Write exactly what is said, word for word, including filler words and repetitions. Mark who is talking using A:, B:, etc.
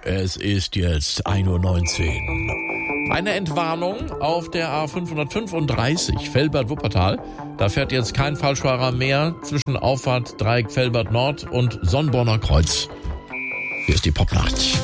A: Es ist jetzt ein Uhr neunzehn. Eine Entwarnung auf der A fünfhundertfünfunddreißig Velbert-Wuppertal. Da fährt jetzt kein Falschfahrer mehr zwischen Auffahrt Dreieck Velbert Nord und Sonnborner Kreuz. Hier ist die Popnacht.